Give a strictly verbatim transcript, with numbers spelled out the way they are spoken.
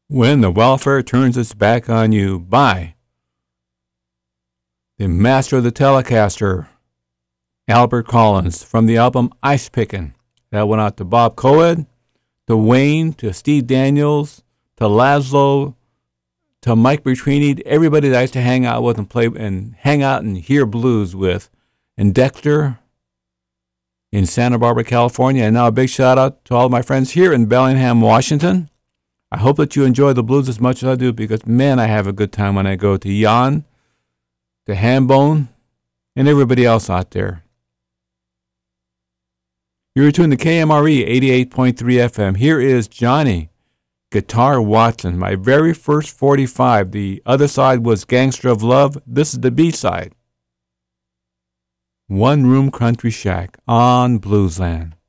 When the welfare turns its back on you, by the master of the Telecaster, Albert Collins, from the album Ice Pickin'. That went out to Bob Coed, to Wayne, to Steve Daniels, to Laszlo, to Mike Bertrini, everybody that I used to hang out with and play and hang out and hear blues with, and Dexter in Santa Barbara, California. And now a big shout out to all of my friends here in Bellingham, Washington. I hope that you enjoy the blues as much as I do, because, man, I have a good time when I go to Jan, to Hambone, and everybody else out there. You're tuned to K M R E eighty-eight point three F M. Here is Johnny Guitar Watson, my very first forty-five. The other side was Gangster of Love. This is the B-side. One Room Country Shack on Bluesland.